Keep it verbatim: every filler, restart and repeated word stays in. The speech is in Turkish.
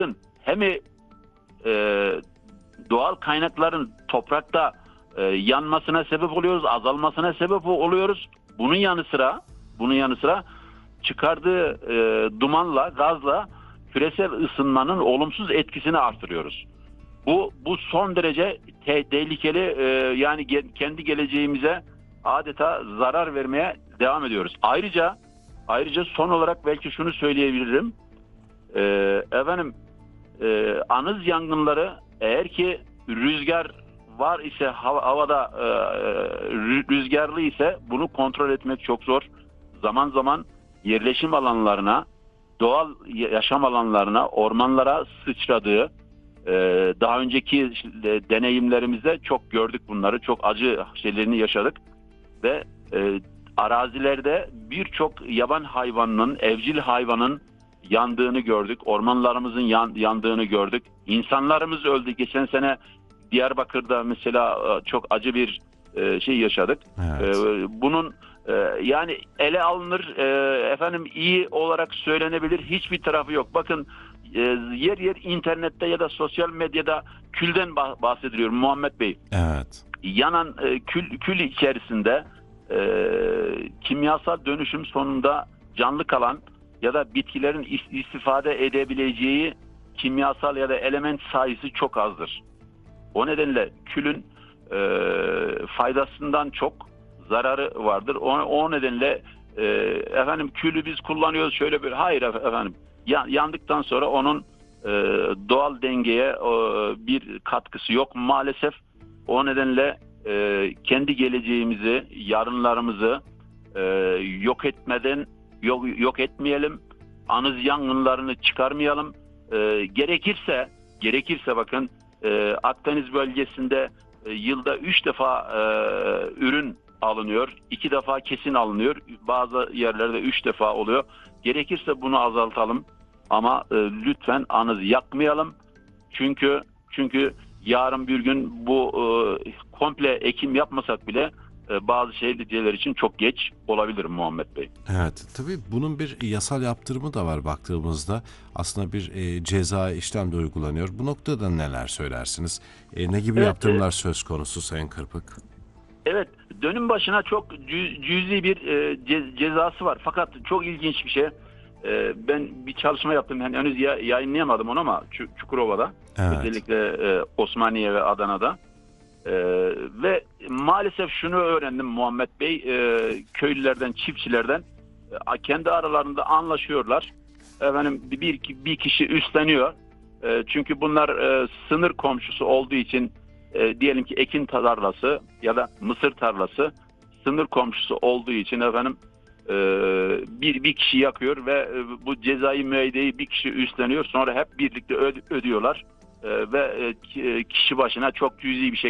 hem e, doğal kaynakların toprakta e, yanmasına sebep oluyoruz, azalmasına sebep oluyoruz. Bunun yanı sıra, bunun yanı sıra çıkardığı e, dumanla, gazla küresel ısınmanın olumsuz etkisini artırıyoruz. Bu bu son derece te- tehlikeli, e, yani ge- kendi geleceğimize adeta zarar vermeye devam ediyoruz. Ayrıca ayrıca son olarak belki şunu söyleyebilirim. E, efendim e, anız yangınları, eğer ki rüzgar var ise, hava, havada e, rüzgarlı ise bunu kontrol etmek çok zor. Zaman zaman yerleşim alanlarına, doğal yaşam alanlarına, ormanlara sıçradığı, e, daha önceki deneyimlerimizde çok gördük bunları. Çok acı şeylerini yaşadık ve e, arazilerde birçok yaban hayvanının, evcil hayvanın yandığını gördük. Ormanlarımızın yan, yandığını gördük. İnsanlarımız öldü. Geçen sene Diyarbakır'da mesela çok acı bir şey yaşadık. Evet. Bunun yani ele alınır, efendim iyi olarak söylenebilir hiçbir tarafı yok. Bakın yer yer internette ya da sosyal medyada külden bahsediliyor Muhammed Bey. Evet. Yanan kül, kül içerisinde kimyasal dönüşüm sonunda canlı kalan ya da bitkilerin istifade edebileceği kimyasal ya da element sayısı çok azdır. O nedenle külün e, faydasından çok zararı vardır. O, o nedenle e, efendim külü biz kullanıyoruz şöyle bir, hayır efendim, yandıktan sonra onun e, doğal dengeye e, bir katkısı yok maalesef. O nedenle e, kendi geleceğimizi, yarınlarımızı e, yok etmeden yok, yok etmeyelim. Anız yangınlarını çıkarmayalım. E, gerekirse gerekirse bakın, e, Akdeniz bölgesinde e, yılda üç defa e, ürün alınıyor. iki defa kesin alınıyor. Bazı yerlerde üç defa oluyor. Gerekirse bunu azaltalım. Ama e, lütfen anızı yakmayalım. Çünkü çünkü yarın bir gün bu e, komple ekim yapmasak bile e, bazı şeyler için çok geç olabilir Muhammed Bey. Evet, tabii bunun bir yasal yaptırımı da var baktığımızda. Aslında bir e, ceza işlem de uygulanıyor. Bu noktada neler söylersiniz? E, ne gibi Evet, yaptırımlar e, söz konusu Sayın Kırpık? Evet, dönüm başına çok cüz, cüzi bir e, ce, cezası var. Fakat çok ilginç bir şey. E, ben bir çalışma yaptım. Yani henüz ya, yayınlayamadım onu ama Çukurova'da. Evet. Özellikle e, Osmaniye ve Adana'da. E, ve maalesef şunu öğrendim Muhammed Bey. E, köylülerden, çiftçilerden e, kendi aralarında anlaşıyorlar. Efendim bir, bir kişi üstleniyor. E, çünkü bunlar e, sınır komşusu olduğu için, E, diyelim ki ekin tarlası ya da mısır tarlası sınır komşusu olduğu için efendim e, bir bir kişi yakıyor ve e, bu cezai müeyyideyi bir kişi üstleniyor. Sonra hep birlikte öde, ödüyorlar e, ve e, kişi başına çok cüzi bir şey